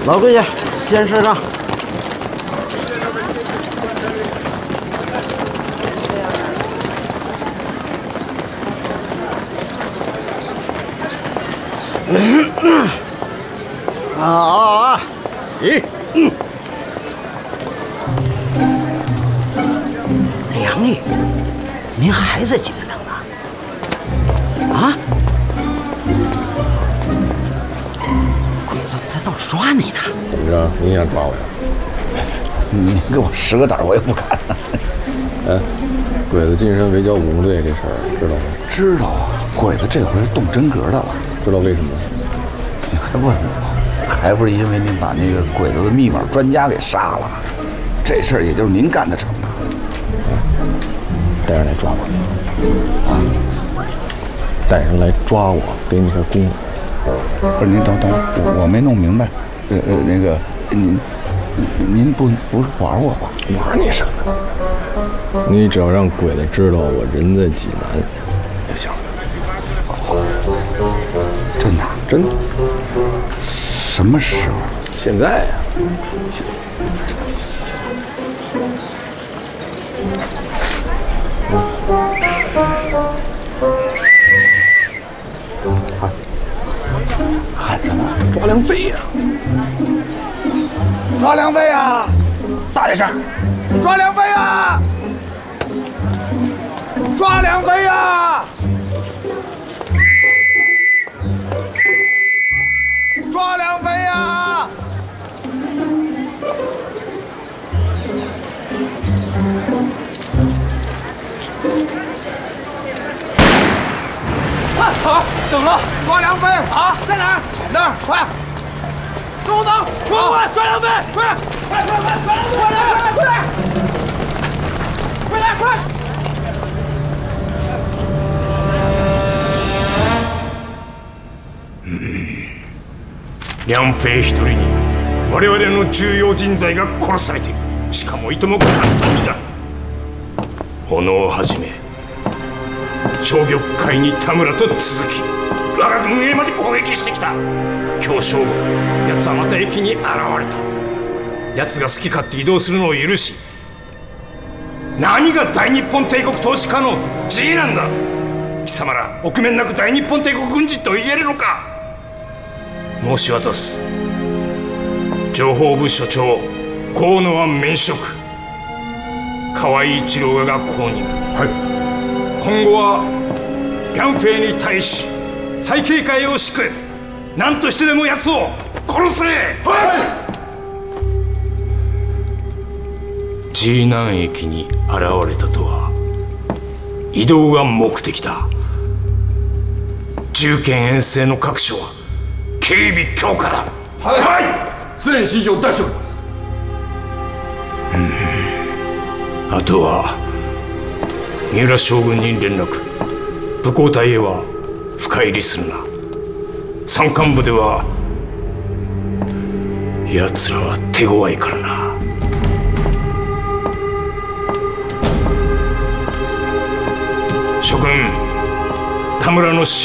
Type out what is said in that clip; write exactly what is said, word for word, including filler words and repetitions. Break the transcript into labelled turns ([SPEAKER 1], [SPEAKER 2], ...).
[SPEAKER 1] 老贵家，先设账。啊啊啊！咦，嗯，梁毅，您还在济南城呢？啊？鬼子在到处抓你呢？
[SPEAKER 2] 怎么着？你想抓我呀？
[SPEAKER 3] 你给我十个胆，我也不敢。
[SPEAKER 2] 哎，鬼子晋升围剿武工队这事儿知道吗？
[SPEAKER 3] 知道啊，鬼子这回是动真格的了。
[SPEAKER 2] 知道为什么？
[SPEAKER 3] 你还问我？还不是因为您把那个鬼子的密码专家给杀了？这事儿也就是您干得成的。
[SPEAKER 2] 带人来抓我。
[SPEAKER 3] 啊？
[SPEAKER 2] 带人来抓我，给你份功劳。
[SPEAKER 3] 不是您等等，我我没弄明白。呃呃，那个您您不不是玩我吧？
[SPEAKER 2] 玩你什么？你只要让鬼子知道我人在济南就行了。
[SPEAKER 3] 真的？
[SPEAKER 2] 真的？
[SPEAKER 3] 什么时候？
[SPEAKER 2] 现在呀、啊。喊
[SPEAKER 3] 喊什么？
[SPEAKER 2] 抓梁飞呀！
[SPEAKER 3] 抓梁飞呀！
[SPEAKER 2] 大点声！
[SPEAKER 3] 抓梁飞呀！抓梁飞呀！抓梁飞呀！
[SPEAKER 4] 快，好，怎么了？
[SPEAKER 3] 抓梁飞
[SPEAKER 4] 啊，在哪儿？
[SPEAKER 3] 那儿，快！
[SPEAKER 4] 跟我走，快快抓梁飞，快，快快快抓梁飞！
[SPEAKER 3] 快来，快来，快来！快来，快！
[SPEAKER 5] 梁飞一人に我々の重要人材が殺されている。しかもいとも簡単にだ。小野をはじめ消玉会に田村と続き我が軍営まで攻撃してきた。今日正午奴はまた駅に現れた。奴が好き勝手移動するのを許し、何が大日本帝国統治下の地位なんだ。貴様ら臆面なく大日本帝国軍人と言えるのか。申し渡す。情報部所長河野は免職、河合一郎が後任。はい。今後は梁飛に対し再警戒を敷く。何としてでも奴を殺せ。はい。济南駅に現れたとは移動が目的だ。重剣遠征の各所は警備強化だ。はい、はい、
[SPEAKER 4] すでに指示を出しております。
[SPEAKER 5] うん、あとは三浦将軍に連絡。武工隊へは深入りするな。山間部では奴らは手強いからな。諸君、田村の